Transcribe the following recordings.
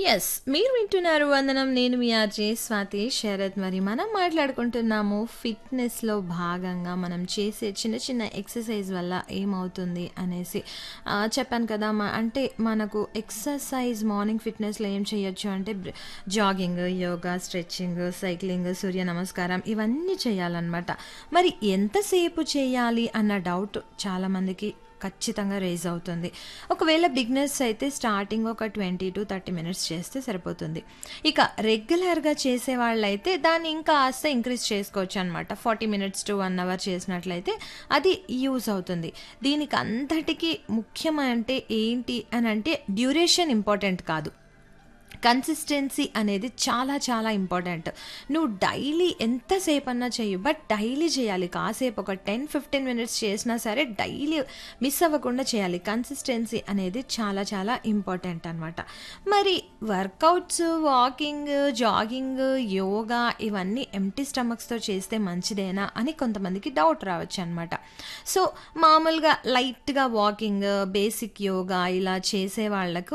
Yes. మీరు వింటున్నారు 'వందనం'. నేను మీ ఆర్‌జే స్వాతి శరత్. మరి మనం మాట్లాడుకుంటున్నాము ఫిట్‌నెస్‌లో భాగంగా మనం చేసే చిన్న చిన్న ఎక్సర్‌సైజ్ వల్ల ఏమవుతుంది అనేసి. చెప్పాను కదా! అంటే మనకు ఎక్సర్‌సైజ్ మార్నింగ్ ఫిట్‌నెస్‌లో ఏం చేయొచ్చు అంటే జాగింగ్, యోగా, స్ట్రెచింగ్, సైక్లింగ్, సూర్య నమస్కారం ఇవన్నీ చేయాలనమాట. మరి ఎంతసేపు చేయాలి అన్న డౌట్ చాలామందికి ఖచ్చితంగా రైజ్ అవుతుంది. ఒకవేళ బిగినర్స్ అయితే స్టార్టింగ్ ఒక 20-30 మినిట్స్ చేస్తే సరిపోతుంది. ఇక రెగ్యులర్‌గా చేసేవాళ్ళైతే దాన్ని ఇంకా కాస్త ఇంక్రీజ్ చేసుకోవచ్చనమాట. 40 మినిట్స్ టు 1 అవర్ చేసినట్లయితే అది యూజ్ అవుతుంది. దీనికి అంతటికి ముఖ్యమంటే ఏంటి అనంటే డ్యూరేషన్ ఇంపార్టెంట్ కాదు. కన్సిస్టెన్సీ అనేది చాలా చాలా ఇంపార్టెంట్. నువ్వు డైలీ ఎంతసేపన్నా చెయ్యి. బట్ డైలీ చేయాలి. కాసేపు ఒక 10-15 మినిట్స్ చేసినా సరే డైలీ మిస్ అవ్వకుండా చేయాలి. కన్సిస్టెన్సీ అనేది చాలా చాలా ఇంపార్టెంట్ అనమాట. మరి వర్కౌట్స్, వాకింగ్, జాగింగ్, యోగా ఇవన్నీ ఎంప్టీ స్టమక్స్‌తో చేస్తే మంచిదేనా అని కొంతమందికి డౌట్ రావచ్చు అనమాట. సో మామూలుగా లైట్‌గా వాకింగ్, బేసిక్ యోగా ఇలా చేసే వాళ్ళకు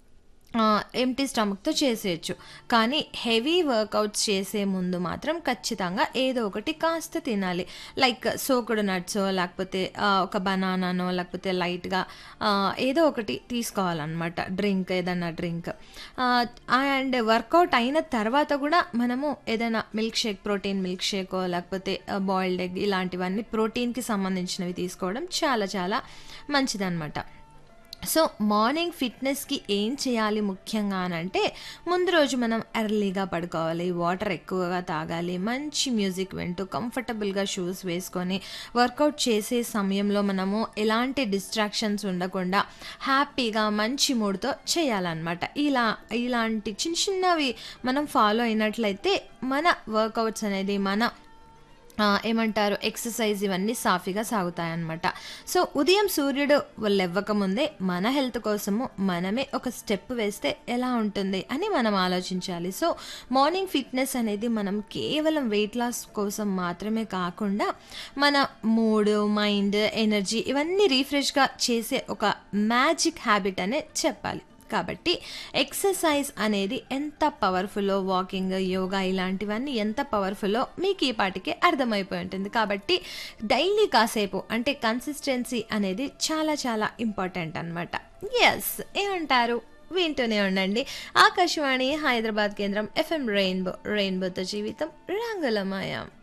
ఎంప్టీ స్టమక్‌తో చేసేయొచ్చు. కానీ హెవీ వర్కౌట్స్ చేసే ముందు మాత్రం ఖచ్చితంగా ఏదో ఒకటి కాస్త తినాలి. లైక్ సోక్డ్ నట్సో లేకపోతే ఒక బనానానో లేకపోతే లైట్‌గా ఏదో ఒకటి తీసుకోవాలనమాట. ఏదన్నా డ్రింక్. అండ్ వర్కౌట్ అయిన తర్వాత కూడా మనము ఏదైనా ప్రోటీన్ మిల్క్ షేకో లేకపోతే బాయిల్డ్ ఎగ్ ఇలాంటివన్నీ ప్రోటీన్‌కి సంబంధించినవి తీసుకోవడం చాలా చాలా మంచిదనమాట. సో మార్నింగ్ ఫిట్‌నెస్‌కి ఏం చేయాలి ముఖ్యంగా అనంటే ముందు రోజు మనం ఎర్లీగా పడుకోవాలి. వాటర్ ఎక్కువగా తాగాలి. మంచి మ్యూజిక్ వింటూ కంఫర్టబుల్‌గా షూస్ వేసుకొని వర్కౌట్ చేసే సమయంలో మనము ఎలాంటి డిస్ట్రాక్షన్స్ ఉండకుండా హ్యాపీగా మంచి మూడ్‌తో చేయాలన్నమాట. ఇలాంటి చిన్న చిన్నవి మనం ఫాలో అయినట్లయితే మన వర్కౌట్స్ అనేది ఏమంటారు ఎక్సర్సైజ్ ఇవన్నీ సాఫీగా సాగుతాయన్నమాట. సో ఉదయం సూర్యుడు లెవ్వకముందే మన హెల్త్ కోసము మనమే ఒక స్టెప్ వేస్తే ఎలా ఉంటుంది అని మనం ఆలోచించాలి. సో మార్నింగ్ ఫిట్‌నెస్ అనేది మనం కేవలం వెయిట్ లాస్ కోసం మాత్రమే కాకుండా మన మూడ్, మైండ్, ఎనర్జీ ఇవన్నీ రీఫ్రెష్‌గా చేసే ఒక మ్యాజిక్ హ్యాబిట్ అనే చెప్పాలి. కాబట్టి ఎక్సర్సైజ్ అనేది ఎంత పవర్‌ఫుల్లో, వాకింగ్, యోగా ఇలాంటివన్నీ ఎంత పవర్‌ఫుల్లో మీకు ఈ పాటికే అర్థమైపోయి ఉంటుంది. కాబట్టి డైలీ కాసేపు అంటే కన్సిస్టెన్సీ అనేది చాలా చాలా ఇంపార్టెంట్ అనమాట. యెస్. ఏమంటారు? వింటూనే ఉండండి. ఆకాశవాణి హైదరాబాద్ కేంద్రం ఎఫ్ఎం రెయిన్బోతో జీవితం రంగులమయం.